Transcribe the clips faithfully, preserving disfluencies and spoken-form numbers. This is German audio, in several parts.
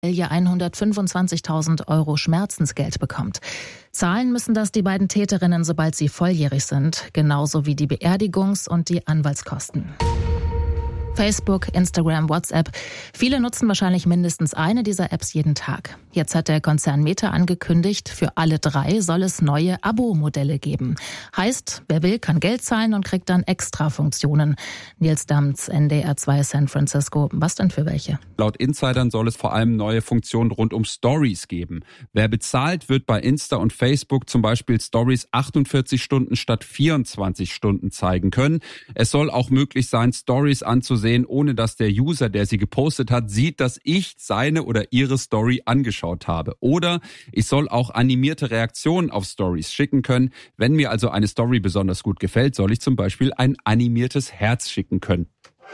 hundertfünfundzwanzigtausend Euro Schmerzensgeld bekommt. Zahlen müssen das die beiden Täterinnen, sobald sie volljährig sind, genauso wie die Beerdigungs- und die Anwaltskosten. Facebook, Instagram, WhatsApp. Viele nutzen wahrscheinlich mindestens eine dieser Apps jeden Tag. Jetzt hat der Konzern Meta angekündigt, für alle drei soll es neue Abo-Modelle geben. Heißt, wer will, kann Geld zahlen und kriegt dann extra Funktionen. Nils Damz, N D R zwei San Francisco. Was denn für welche? Laut Insidern soll es vor allem neue Funktionen rund um Stories geben. Wer bezahlt, wird bei Insta und Facebook zum Beispiel Stories achtundvierzig Stunden statt vierundzwanzig Stunden zeigen können. Es soll auch möglich sein, Stories anzusehen, ohne dass der User, der sie gepostet hat, sieht, dass ich seine oder ihre Story angeschaut habe. Oder ich soll auch animierte Reaktionen auf Stories schicken können. Wenn mir also eine Story besonders gut gefällt, soll ich zum Beispiel ein animiertes Herz schicken können.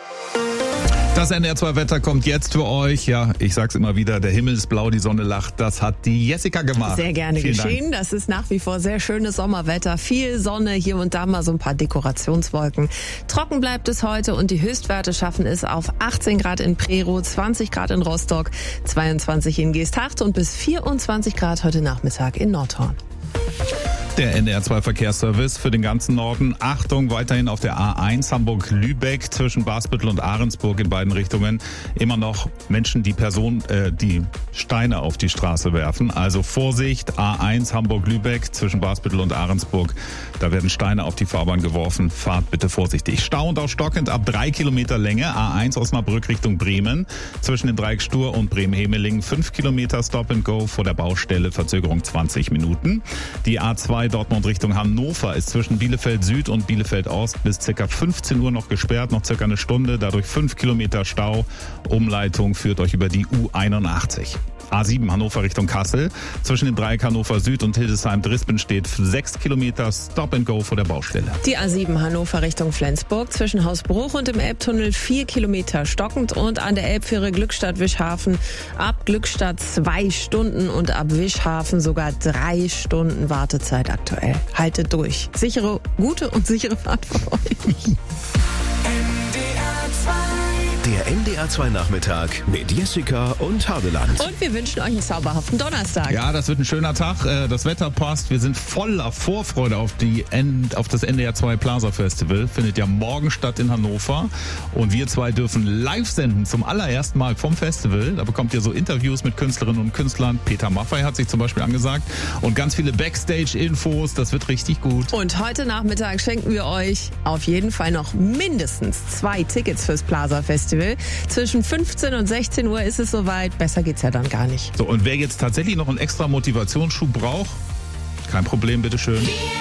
Das N D R zwei Wetter kommt jetzt für euch. Ja, ich sag's immer wieder, der Himmel ist blau, die Sonne lacht. Das hat die Jessica gemacht. Sehr gerne Vielen geschehen. Dank. Das ist nach wie vor sehr schönes Sommerwetter. Viel Sonne, hier und da mal so ein paar Dekorationswolken. Trocken bleibt es heute und die Höchstwerte schaffen es auf achtzehn Grad in Prerow, zwanzig Grad in Rostock, zweiundzwanzig in Geesthacht und bis vierundzwanzig Grad heute Nachmittag in Nordhorn. Der N D R zwei Verkehrsservice für den ganzen Norden. Achtung, weiterhin auf der A eins Hamburg-Lübeck zwischen Basbüttel und Ahrensburg in beiden Richtungen. Immer noch Menschen, die Person, äh, die Steine auf die Straße werfen. Also Vorsicht, A eins Hamburg-Lübeck zwischen Basbüttel und Ahrensburg. Da werden Steine auf die Fahrbahn geworfen. Fahrt bitte vorsichtig. Stau und auch stockend ab drei Kilometer Länge. A eins Osnabrück Richtung Bremen. Zwischen dem Dreieck Stur und Bremen-Hemeling. Fünf Kilometer Stop and Go vor der Baustelle. Verzögerung zwanzig Minuten. Die A zwei Dortmund Richtung Hannover ist zwischen Bielefeld Süd und Bielefeld Ost bis ca. fünfzehn Uhr noch gesperrt, noch circa eine Stunde, dadurch fünf Kilometer Stau. Umleitung führt euch über die U einundachtzig. A sieben Hannover Richtung Kassel. Zwischen dem Dreieck Hannover Süd und Hildesheim-Drispen steht sechs Kilometer Stop and Go vor der Baustelle. Die A sieben Hannover Richtung Flensburg zwischen Hausbruch und dem Elbtunnel vier Kilometer stockend und an der Elbfähre Glückstadt-Wischhafen ab Glückstadt zwei Stunden und ab Wischhafen sogar drei Stunden Wartezeit aktuell. Haltet durch. Sichere, gute und sichere Fahrt für euch. Der N D R zwei Nachmittag mit Jessica und Hadeland. Und wir wünschen euch einen zauberhaften Donnerstag. Ja, das wird ein schöner Tag. Das Wetter passt. Wir sind voller Vorfreude auf, die N- auf das N D R zwei Plaza Festival. Findet ja morgen statt in Hannover. Und wir zwei dürfen live senden zum allerersten Mal vom Festival. Da bekommt ihr so Interviews mit Künstlerinnen und Künstlern. Peter Maffay hat sich zum Beispiel angesagt. Und ganz viele Backstage-Infos. Das wird richtig gut. Und heute Nachmittag schenken wir euch auf jeden Fall noch mindestens zwei Tickets fürs Plaza Festival. Zwischen fünfzehn und sechzehn Uhr ist es soweit. Besser geht's ja dann gar nicht. So, und wer jetzt tatsächlich noch einen extra Motivationsschub braucht, kein Problem, bitteschön.